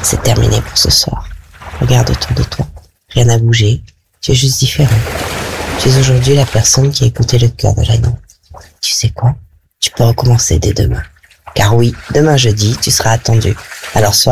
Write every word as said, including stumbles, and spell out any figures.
C'est terminé pour ce soir. Regarde autour de toi. Rien n'a bougé. Tu es juste différent. Tu es aujourd'hui la personne qui a écouté le cœur de la nuit. Tu sais quoi? Tu peux recommencer dès demain. Car oui, demain jeudi, tu seras attendu. Alors sois